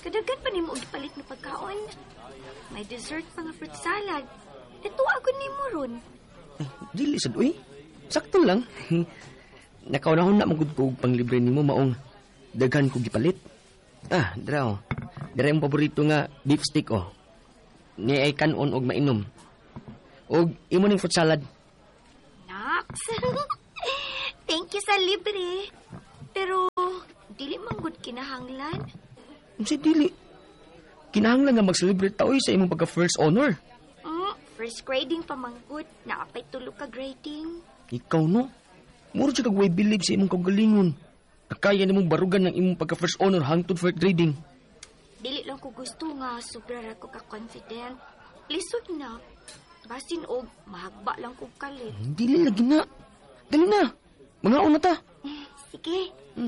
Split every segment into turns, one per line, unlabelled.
Kadagan pa ni mo ipalit na pagkaon. May dessert pa nga fruit salad. Ito ako ni mo ron.
Dili sad, uy. Sakto lang. Nakaunahon na magud ko og panglibre nimo maong daghan ko gipalit. Draw. Dira yung paborito nga beef stick, oh. Ni ay kanon og mainom. Og imo ning fruit salad.
Naks. Thank you sa libre. Pero, dili manggod kinahanglan.
Unsa dili? Kinahanglan nga mag-celebrate ta oy sa imong pagka-first honor.
First grading pa manggod. Naapay tulo ka grading.
Ikaw, no? Muro siya kag-way believe sa imong kagalingon. Nakaya namong barugan ng imong pagka-first honor hangtod first grading.
Dili lang ko gusto nga sobra ra ko ka-confident. Lisod na. Basin og mahagba lang ko kalit.
Dili lagi na. Dali na. Mga una ta.
Sige.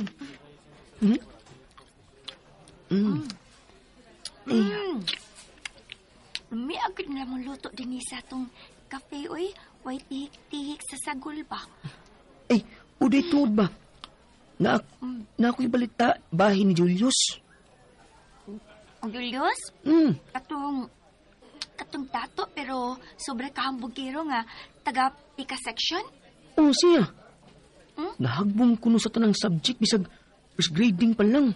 May agad na mong luto din sa itong kape, oy. Way tihik-tihik sa sagol ba?
Ay, uday tuod ba? Na ako'y balita, bahay ni Julius.
Julius? Katong dato, pero sobra kahambugero nga taga-pika section?
Oo, siya. Nahagbong kuno sa tanang subject bisag first grading pa lang.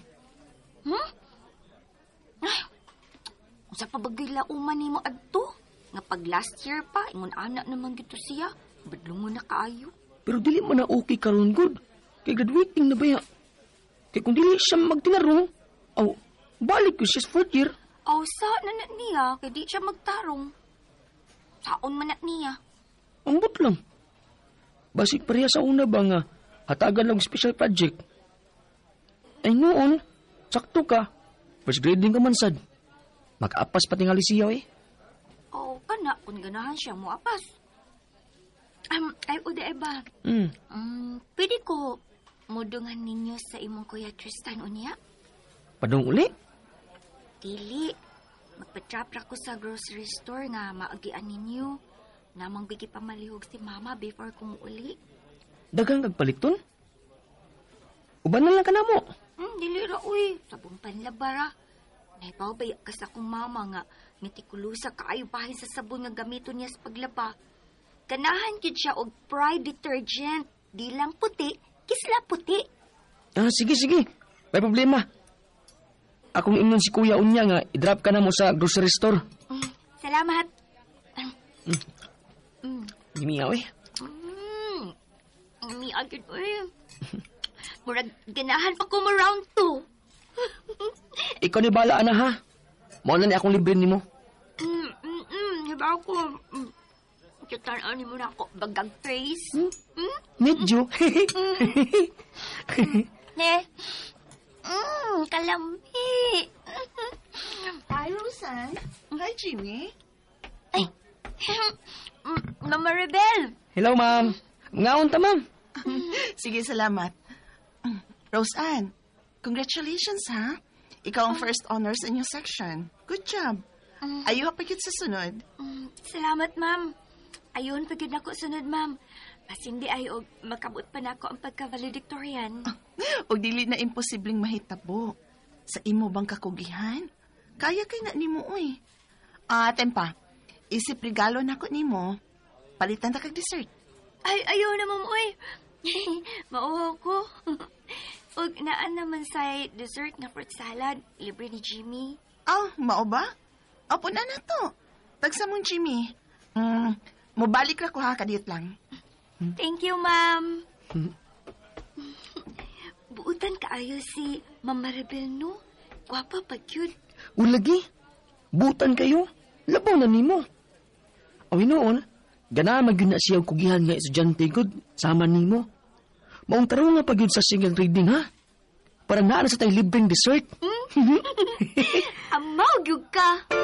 Ay, sa pabagay lauman ni mo adto. Nga pag last year pa, ingon anak naman gito siya. Badlong mo na kaayo.
Pero dili man na okay karon good. Kay graduating na baya. Kay kung dili siya magtinarong, balik ko siya sa fourth year.
Sa na niya, kay di siya magtarong. Saon man na niya.
Ambot lang. Basig pareha sa una ba nga, hatagan lang special project. Ay noon, sakto ka. First grading ka man sad. Mag-apas pati nga lisiyaw eh.
Kana, kung ganahan siya mo apas. Ay, uda ba? Pwede ko mudungan ninyo sa imong kuya Tristan unya?
Padung uli?
Dili. Magpatrapra ko sa grocery store nga maagian ninyo. Namang bigi pa malihog si mama before kung uli.
Dagang kagpaliton? Uban na lang ka na mo.
Dili ra, uy. Sabong panlabara. Naipawabaya ka sa akong mama nga nitikulusa kaayo bahin sa sabon nga gamiton niya sa paglaba. Ganahan yun siya og Pride detergent. Di lang puti, kisla puti.
Sige. May problema. Akong ingnon si kuya unya nga, i-drop ka na mo sa grocery store.
Salamat.
Gimiyaw eh.
Gimiyaw yun, uy. Murag ganahan pa ko mo round 2.
Ikaw ni bala na ha. Maulan ni akong libre ni mo.
Hiba ako. Kitaraan mo na ako bagang face.
Medyo.
Kalambi.
Hi, Roseanne. Hi, Jimmy.
Ay, Mama Rebel.
Hello, ma'am. Ngaon ta, ma'am.
Sige, salamat. Roseanne, congratulations, ha? Ikaw ang first honors in your section. Good job. Ayaw pagit sa sunod.
Salamat, ma'am. Ayun, pagid ako sunod, ma'am. Mas hindi ayaw makabot pa na ako ang pagka-valedictorian.
O dili na imposibleng mahitabo. Sa imo bang kakugihan? Kaya kay na nimo, uy. Tempa, isip regalo na ko nimo. Palitan na kag dessert.
Ay, ayaw na, ma'am, uy. Mauhaw ko. Og naan naman sa dessert na fruit salad, libre ni Jimmy.
Mao ba? Apo na to. Tagsa mong Jimmy. Mobalik ra ko ha, kadiyot lang.
Thank you, ma'am. Buutan kaayo si Mama Rebel, no? Gwapa pa yun.
Ulagi. Butan kayo. Labaw na nimo. Awi noon, gana magyun na siya kugihan nga estudyante good sama nimo. Maong taro nga pag yun sa single reading, ha? Para naan sa tayo libreng dessert.
Amaw, gyud ka.